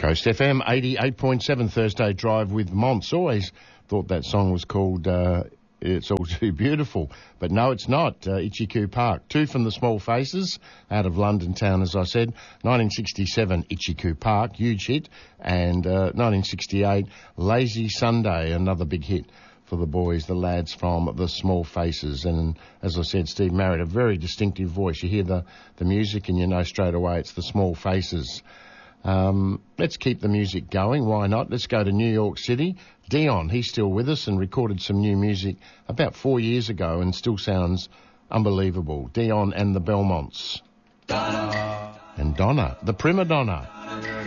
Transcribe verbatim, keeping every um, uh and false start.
Coast F M eighty-eight point seven Thursday Drive with Monts. Always thought that song was called uh, It's All Too Beautiful, but no, it's not. Uh, Itchy Park. Two from the Small Faces out of London town, as I said. nineteen sixty-seven, Itchy Park, huge hit. And uh, nineteen sixty-eight, Lazy Sunday, another big hit for the boys, the lads from the Small Faces. And as I said, Steve Marriott, a very distinctive voice. You hear the, the music and you know straight away it's the Small Faces. Um, let's keep the music going. Why not? Let's go to New York City. Dion, he's still with us and recorded some new music about four years ago and still sounds unbelievable. Dion and the Belmonts. Donna. And Donna, the prima donna.